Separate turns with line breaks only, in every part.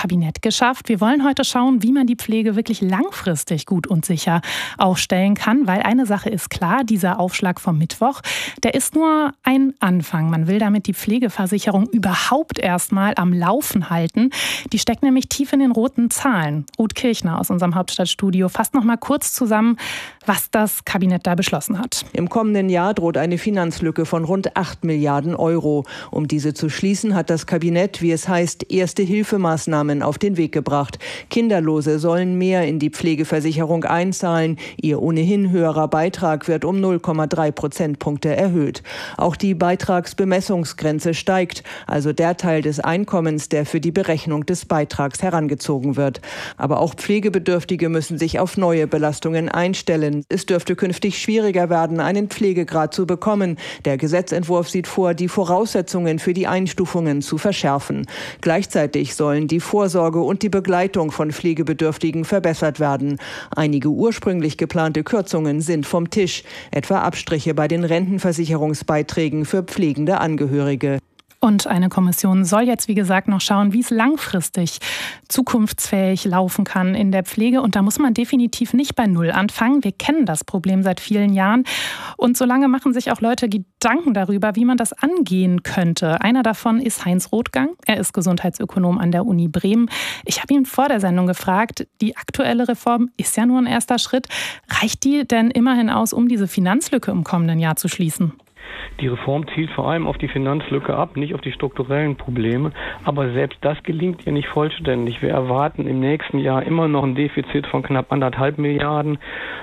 Kabinett geschafft. Wir wollen heute schauen, wie man die Pflege wirklich langfristig gut und sicher aufstellen kann, weil eine Sache ist klar, dieser Aufschlag vom Mittwoch, der ist nur ein Anfang. Man will damit die Pflegeversicherung überhaupt erstmal am Laufen halten. Die steckt nämlich tief in den roten Zahlen. Ruth Kirchner aus unserem Hauptstadtstudio fasst noch mal kurz zusammen, was das Kabinett da beschlossen hat.
Im kommenden Jahr droht eine Finanzlücke von rund 8 Milliarden Euro. Um diese zu schließen, hat das Kabinett, wie es heißt, Erste-Hilfemaßnahmen auf den Weg gebracht. Kinderlose sollen mehr in die Pflegeversicherung einzahlen. Ihr ohnehin höherer Beitrag wird um 0,3 Prozentpunkte erhöht. Auch die Beitragsbemessungsgrenze steigt, also der Teil des Einkommens, der für die Berechnung des Beitrags herangezogen wird. Aber auch Pflegebedürftige müssen sich auf neue Belastungen einstellen. Es dürfte künftig schwieriger werden, einen Pflegegrad zu bekommen. Der Gesetzentwurf sieht vor, die Voraussetzungen für die Einstufungen zu verschärfen. Gleichzeitig sollen die Vorsorge und die Begleitung von Pflegebedürftigen verbessert werden. Einige ursprünglich geplante Kürzungen sind vom Tisch, etwa Abstriche bei den Rentenversicherungsbeiträgen für pflegende Angehörige.
Und eine Kommission soll jetzt, wie gesagt, noch schauen, wie es langfristig zukunftsfähig laufen kann in der Pflege. Und da muss man definitiv nicht bei Null anfangen. Wir kennen das Problem seit vielen Jahren. Und solange machen sich auch Leute Gedanken darüber, wie man das angehen könnte. Einer davon ist Heinz Rothgang. Er ist Gesundheitsökonom an der Uni Bremen. Ich habe ihn vor der Sendung gefragt, die aktuelle Reform ist ja nur ein erster Schritt. Reicht die denn immerhin aus, um diese Finanzlücke im kommenden Jahr zu schließen?
Die Reform zielt vor allem auf die Finanzlücke ab, nicht auf die strukturellen Probleme. Aber selbst das gelingt ihr nicht vollständig. Wir erwarten im nächsten Jahr immer noch ein Defizit von knapp 1,5 Milliarden,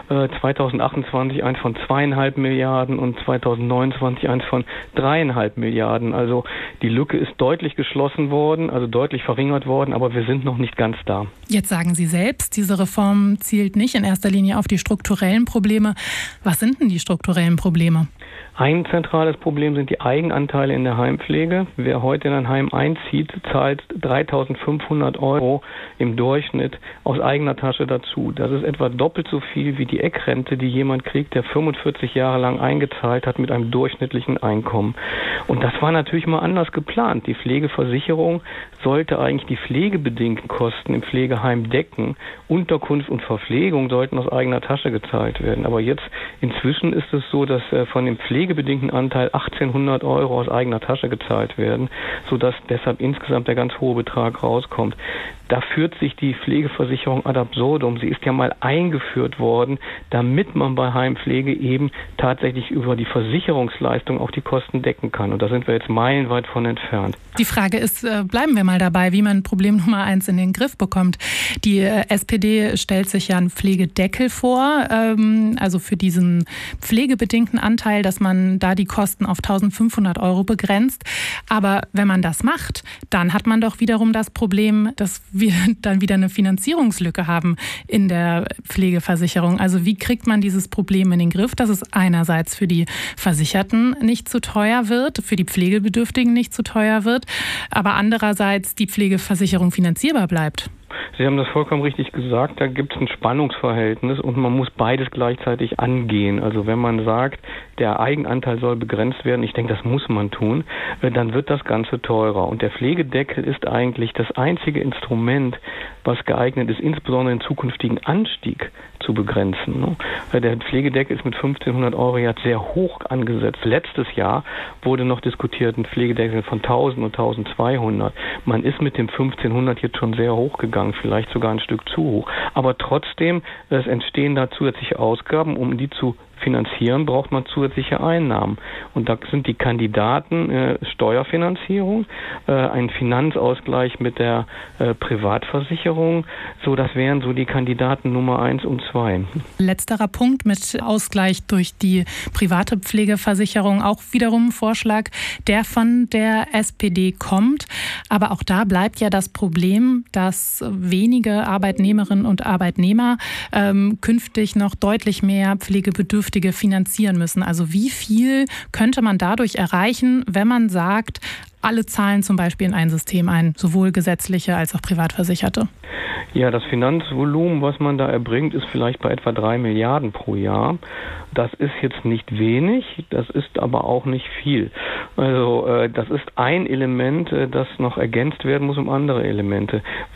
2028 eins von 2,5 Milliarden und 2029 eins von 3,5 Milliarden. Also die Lücke ist deutlich geschlossen worden, also deutlich verringert worden, aber wir sind noch nicht ganz da.
Jetzt sagen Sie selbst, diese Reform zielt nicht in erster Linie auf die strukturellen Probleme. Was sind denn die strukturellen Probleme?
Ein zentrales Problem sind die Eigenanteile in der Heimpflege. Wer heute in ein Heim einzieht, zahlt 3.500 € im Durchschnitt aus eigener Tasche dazu. Das ist etwa doppelt so viel wie die Eckrente, die jemand kriegt, der 45 Jahre lang eingezahlt hat mit einem durchschnittlichen Einkommen. Und das war natürlich mal anders geplant. Die Pflegeversicherung sollte eigentlich die pflegebedingten Kosten im Pflegeheim decken. Unterkunft und Verpflegung sollten aus eigener Tasche gezahlt werden. Aber jetzt inzwischen ist es so, dass von dem pflegebedingten Anteil 1.800 € aus eigener Tasche gezahlt werden, sodass deshalb insgesamt der ganz hohe Betrag rauskommt. Da führt sich die Pflegeversicherung ad absurdum. Sie ist ja mal eingeführt worden, damit man bei Heimpflege eben tatsächlich über die Versicherungsleistung auch die Kosten decken kann. Und da sind wir jetzt meilenweit von entfernt.
Die Frage ist, bleiben wir mal dabei, wie man Problem Nummer 1 in den Griff bekommt. Die SPD stellt sich ja einen Pflegedeckel vor, also für diesen pflegebedingten Anteil, dass man da die Kosten auf 1.500 € begrenzt. Aber wenn man das macht, dann hat man doch wiederum das Problem, dass wir dann wieder eine Finanzierungslücke haben in der Pflegeversicherung. Also wie kriegt man dieses Problem in den Griff, dass es einerseits für die Versicherten nicht zu teuer wird, für die Pflegebedürftigen nicht zu teuer wird, aber andererseits die Pflegeversicherung finanzierbar bleibt?
Sie haben das vollkommen richtig gesagt, da gibt es ein Spannungsverhältnis und man muss beides gleichzeitig angehen. Also wenn man sagt, der Eigenanteil soll begrenzt werden, ich denke, das muss man tun, dann wird das Ganze teurer. Und der Pflegedeckel ist eigentlich das einzige Instrument, was geeignet ist, insbesondere den zukünftigen Anstieg zu begrenzen. Der Pflegedeckel ist mit 1.500 € jetzt sehr hoch angesetzt. Letztes Jahr wurde noch diskutiert, ein Pflegedeckel von 1.000 und 1.200. Man ist mit dem 1.500 jetzt schon sehr hoch gegangen, vielleicht sogar ein Stück zu hoch. Aber trotzdem, es entstehen da zusätzliche Ausgaben, um die zu finanzieren, braucht man zusätzliche Einnahmen. Und da sind die Kandidaten Steuerfinanzierung, ein Finanzausgleich mit der Privatversicherung. So, das wären so die Kandidaten Nummer 1 und 2.
Letzterer Punkt mit Ausgleich durch die private Pflegeversicherung, auch wiederum ein Vorschlag, der von der SPD kommt. Aber auch da bleibt ja das Problem, dass wenige Arbeitnehmerinnen und Arbeitnehmer künftig noch deutlich mehr Pflegebedürftige finanzieren müssen. Also wie viel könnte man dadurch erreichen, wenn man sagt, alle zahlen zum Beispiel in ein System ein, sowohl gesetzliche als auch Privatversicherte?
Ja, das Finanzvolumen, was man da erbringt, ist vielleicht bei etwa 3 Milliarden pro Jahr. Das ist jetzt nicht wenig, das ist aber auch nicht viel. Also das ist ein Element, das noch ergänzt werden muss um andere Elemente.